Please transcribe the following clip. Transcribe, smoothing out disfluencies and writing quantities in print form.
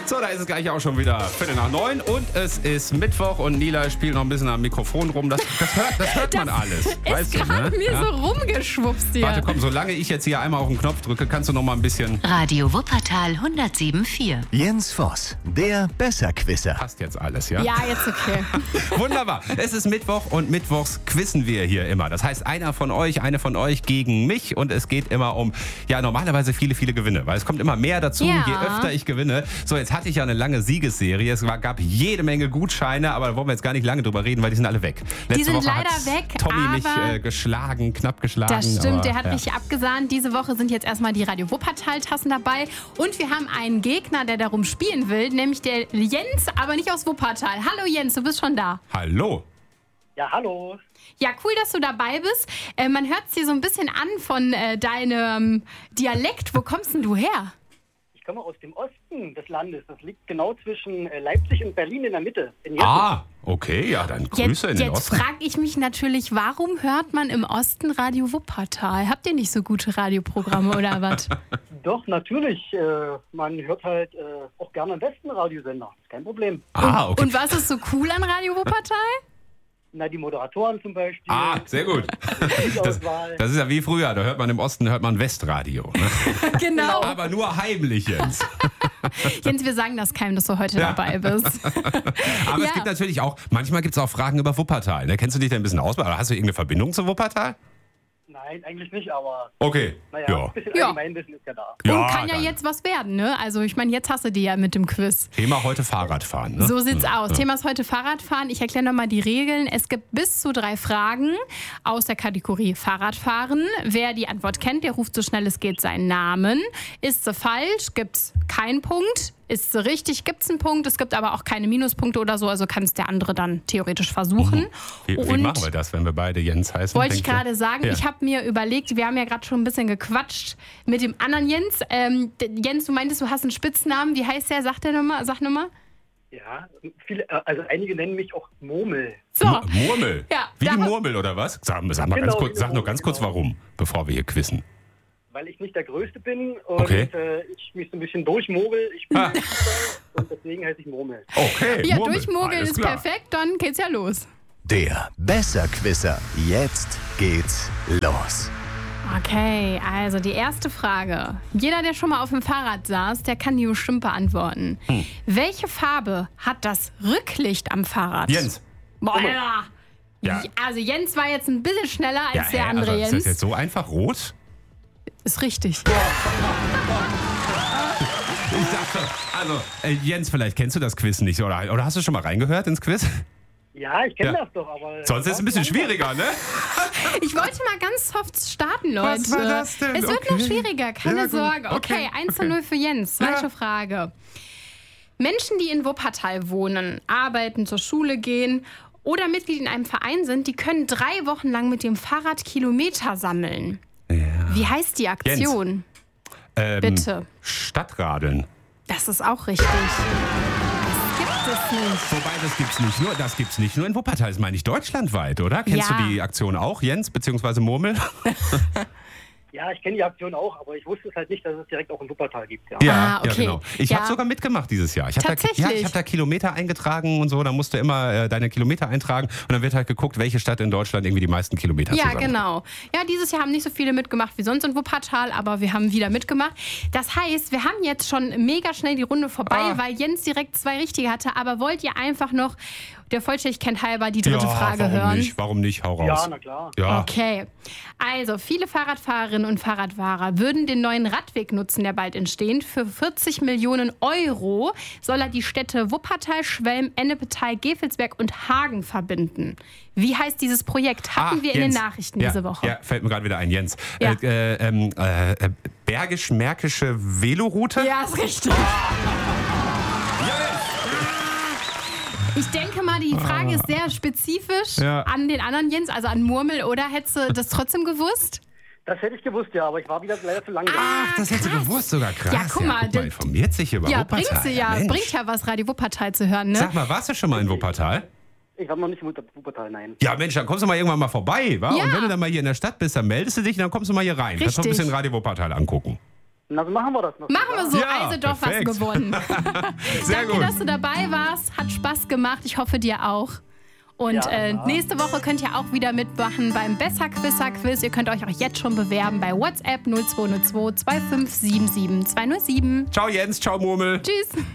So, da ist es gleich auch schon wieder 8:45 und es ist Mittwoch und Nila spielt noch ein bisschen am Mikrofon rum. Das hört man alles. Ist gerade mir so rumgeschwupst hier. Warte, komm, solange ich jetzt hier einmal auf den Knopf drücke, kannst du noch mal ein bisschen... Radio Wuppertal 107,4. Jens Voss, der Besserquisser. Passt jetzt alles, ja? Ja, jetzt okay. Wunderbar. Es ist Mittwoch und mittwochs quizzen wir hier immer. Das heißt, eine von euch gegen mich und es geht immer um, ja, normalerweise viele Gewinne, weil es kommt immer mehr dazu, Ja. je öfter ich gewinne. So, jetzt hatte ich ja eine lange Siegesserie. Es gab jede Menge Gutscheine, aber da wollen wir jetzt gar nicht lange drüber reden, weil die sind alle weg. Die Letzte sind Woche leider hat weg, Tommy mich aber knapp geschlagen. Das stimmt, aber, der hat mich abgesahnt. Diese Woche sind jetzt erstmal die Radio Wuppertal-Tassen dabei. Und wir haben einen Gegner, der darum spielen will, nämlich der Jens, aber nicht aus Wuppertal. Hallo Jens, du bist schon da. Hallo. Ja, hallo. Ja, cool, dass du dabei bist. Man hört es dir so ein bisschen an von deinem Dialekt. Wo kommst denn du her? Ich komme aus dem Osten des Landes. Das liegt genau zwischen Leipzig und Berlin in der Mitte. In Jessen. Ah, okay, ja, dann Grüße in den Jetzt Osten. frage ich mich natürlich, warum hört man im Osten Radio Wuppertal? Habt ihr nicht so gute Radioprogramme oder was? Doch, natürlich. Man hört halt auch gerne am Westen Radiosender. Ist kein Problem. Ah, okay. Und was ist so cool an Radio Wuppertal? Na, die Moderatoren zum Beispiel. Ah, sehr gut. Liedauswahl. Das ist ja wie früher, da hört man im Osten Westradio. Ne? Genau. Aber nur heimlich jetzt. Jens, wir sagen das keinem, dass du heute dabei bist. Aber es gibt natürlich auch, manchmal gibt es auch Fragen über Wuppertal. Ne? Kennst du dich da ein bisschen aus? Oder hast du irgendeine Verbindung zu Wuppertal? Nein, eigentlich nicht, aber Okay, naja, ja. ein bisschen Ja. Allgemeinwissen ist ja da. Und kann ja dann. jetzt was werden, ne? Also ich meine, jetzt hast du die ja mit dem Quiz. Thema heute Fahrradfahren. Ne? So sieht's aus. Thema ist heute Fahrradfahren. Ich erkläre nochmal die Regeln. Es gibt bis zu 3 Fragen aus der Kategorie Fahrradfahren. Wer die Antwort kennt, der ruft so schnell es geht seinen Namen. Ist sie falsch, gibt's keinen Punkt. Ist sie richtig, gibt's einen Punkt. Es gibt aber auch keine Minuspunkte oder so, also kann es der andere dann theoretisch versuchen. Wie machen wir das, wenn wir beide Jens heißen? Wollte ich denkst du? gerade sagen, Ja. ich habe mir überlegt, wir haben ja gerade schon ein bisschen gequatscht mit dem anderen Jens. Jens, du meintest, du hast einen Spitznamen. Wie heißt der? Sag nochmal. Ja, also einige nennen mich auch Murmel. So. Murmel? Ja, Wie die da- Murmel oder was? Sag mal Genau, ganz kurz, wie sag die nur ganz kurz Murmel, warum, bevor wir hier quizzen. Weil ich nicht der Größte bin und Okay. ich mich so ein bisschen durchmogel. Ich bin Ah. und deswegen heiße ich Murmel. Okay, Ja, Murmel. durchmogeln Alles ist klar. perfekt, dann geht's ja los. Der Besserquisser. Jetzt geht's los. Okay, also die erste Frage. Jeder, der schon mal auf dem Fahrrad saß, der kann die bestimmt beantworten. Welche Farbe hat das Rücklicht am Fahrrad? Jens. Boah, ja. Ja. Also Jens war jetzt ein bisschen schneller als der andere aber Jens. ist das jetzt so einfach rot? Ist richtig. Ich dachte, also Jens, vielleicht kennst du das Quiz nicht, oder hast du schon mal reingehört ins Quiz? Ja, ich kenne Ja. das doch, aber... Sonst ist es ein bisschen schwieriger, ne? Ich wollte mal ganz soft starten, Leute. Was war das denn? Es wird Okay. noch schwieriger, keine Ja, gut. Sorge. Okay, Okay. 1:0 für Jens. Zweite Ja. Frage. Menschen, die in Wuppertal wohnen, arbeiten, zur Schule gehen oder Mitglied in einem Verein sind, die können 3 Wochen lang mit dem Fahrrad Kilometer sammeln. Ja. Wie heißt die Aktion? Bitte. Stadtradeln. Das ist auch richtig. Das gibt es nicht. Wobei, das gibt's nicht nur in Wuppertal, das meine ich deutschlandweit, oder? Kennst Ja. du die Aktion auch, Jens, beziehungsweise Murmel? Ja, ich kenne die Aktion auch, aber ich wusste es halt nicht, dass es direkt auch in Wuppertal gibt. Ja. Ah, okay. ja, genau. Ich Ja. habe sogar mitgemacht dieses Jahr. Ich hab Tatsächlich? ich habe da Kilometer eingetragen und so. Da musst du immer deine Kilometer eintragen und dann wird halt geguckt, welche Stadt in Deutschland irgendwie die meisten Kilometer Ja, zusammen. genau. Ja, dieses Jahr haben nicht so viele mitgemacht wie sonst in Wuppertal, aber wir haben wieder mitgemacht. Das heißt, wir haben jetzt schon mega schnell die Runde vorbei, weil Jens direkt 2 richtige hatte. Aber wollt ihr einfach noch, der Vollständigkeit halber, die dritte Frage warum hören? Nicht? Warum nicht? Hau raus. Ja, na klar. Ja. Okay, also viele Fahrradfahrerinnen und Fahrradfahrer würden den neuen Radweg nutzen, der bald entsteht. Für 40 Millionen Euro soll er die Städte Wuppertal, Schwelm, Ennepetal, Gevelsberg und Hagen verbinden. Wie heißt dieses Projekt? Hatten wir in den Jens. Nachrichten Ja, diese Woche. Ja, fällt mir gerade wieder ein, Jens. Ja. Bergisch-Märkische Veloroute? Ja, ist richtig. Ich denke mal, die Frage ist sehr spezifisch Ja. an den anderen Jens, also an Murmel, oder hättest du das trotzdem gewusst? Das hätte ich gewusst, ja, aber ich war wieder leider zu langsam. Ach, das hättest du gewusst sogar. Krass. Ja, guck mal, man informiert sich über Ja, Wuppertal. Mensch. bringt ja was, Radio Wuppertal zu hören, ne? Sag mal, warst du schon mal in Wuppertal? Ich war noch nicht in Wuppertal, nein. Ja, Mensch, dann kommst du mal irgendwann mal vorbei, wa? Ja. Und wenn du dann mal hier in der Stadt bist, dann meldest du dich und dann kommst du mal hier rein. Kannst du ein Richtig. bisschen Radio Wuppertal angucken. Na, so machen wir das noch. Machen wir so, Ja, also doch perfekt. was gewonnen. Sehr Danke, gut. dass du dabei warst. Hat Spaß gemacht. Ich hoffe, dir auch. Und nächste Woche könnt ihr auch wieder mitmachen beim Besser-Quisser-Quiz. Ihr könnt euch auch jetzt schon bewerben bei WhatsApp 0202 2577 207. Ciao Jens, ciao Murmel. Tschüss.